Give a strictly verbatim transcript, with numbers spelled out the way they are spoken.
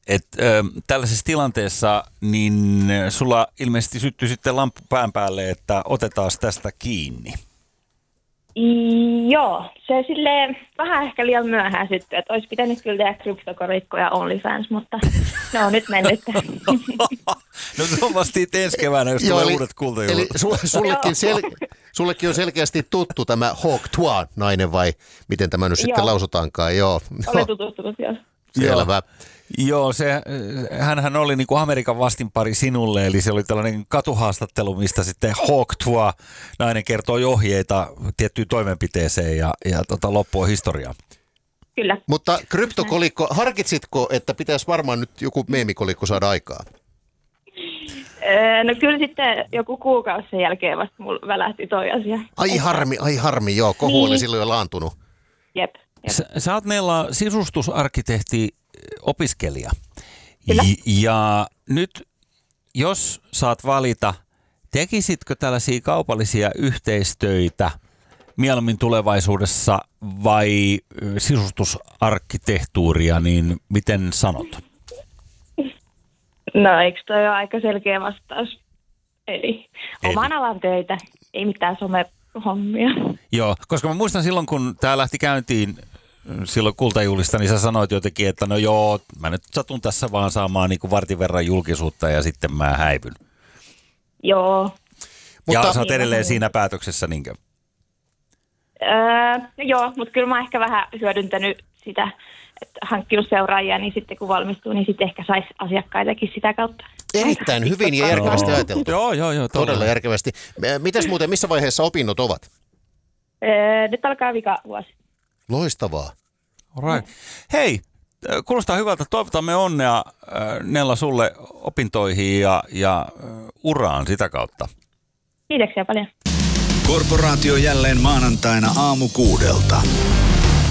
Et, ö, tällaisessa tilanteessa niin sulla ilmeisesti syttyi sitten lamppu pään päälle, että otetaan tästä kiinni. I, joo, se silleen vähän ehkä liian myöhään syttyi, että olisi pitänyt kyllä tehdä kryptokolikko ja OnlyFans, mutta ne on nyt mennyt. No se on vasta ensi keväänä, jos tulee uudet kultajuhlat. Eli su- sullekin, sel- sullekin on selkeästi tuttu tämä Hawk Tuah nainen vai miten tämä nyt sitten lausutaankaan? Joo. Olen tutustunut, joo. Selvä. Joo, se, hänhän oli niin kuin Amerikan vastinpari sinulle, eli se oli tällainen katuhaastattelu, mistä sitten Hawk Tuah nainen kertoo ohjeita tiettyyn toimenpiteeseen ja, ja tota, loppu on historiaa. Kyllä. Mutta kryptokolikko, harkitsitko, että pitäisi varmaan nyt joku meemikolikko saada aikaa? Öö, no kyllä sitten joku kuukausi sen jälkeen vasta mulla välähti toi asia. Ai harmi, ai harmi, joo, kohu niin. Oli silloin jo laantunut. Jep. jep. Sä, sä oot Nella sisustusarkkitehti opiskelija. J- ja nyt, jos saat valita, tekisitkö tällaisia kaupallisia yhteistöitä mieluummin tulevaisuudessa vai sisustusarkkitehtuuria, niin miten sanot? No eikö toi ole aika selkeä vastaus? Eli, Eli. oman alan töitä, ei mitään somehommia. Joo, koska mä muistan silloin, kun tää lähti käyntiin silloin kultajuhlista, niin sä sanoit jotenkin, että no joo, mä nyt satun tässä vaan saamaan niin kuin vartin verran julkisuutta ja sitten mä häivyn. Joo. Ja mutta, sä oot edelleen siinä päätöksessä, niinkö? Öö, no joo, mutta kyllä mä oon ehkä vähän hyödyntänyt sitä, että hankkinut seuraajia, niin sitten kun valmistuu, niin sitten ehkä saisi asiakkaitakin sitä kautta. Erittäin hyvin ja järkevästi ajateltu. Joo, joo, joo. Todella, todella järkevästi. Mitäs muuten, missä vaiheessa opinnot ovat? Öö, nyt alkaa vika vuosi. Loistavaa. Right. Hei, kuulostaa hyvältä. Toivotamme onnea Nella sulle opintoihin ja, ja uraan sitä kautta. Kiitoksia paljon. Korporaatio jälleen maanantaina aamu kuudelta.